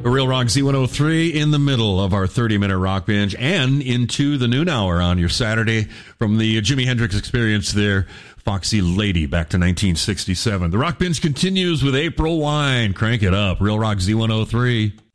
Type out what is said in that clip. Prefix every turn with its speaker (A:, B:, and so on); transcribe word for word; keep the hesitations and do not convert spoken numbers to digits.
A: Real Rock Z one oh three in the middle of our thirty-minute rock binge and into the noon hour on your Saturday from the Jimi Hendrix Experience there. Foxy Lady back to nineteen sixty-seven. The rock binge continues with April Wine. Crank it up. Real Rock Z one oh three.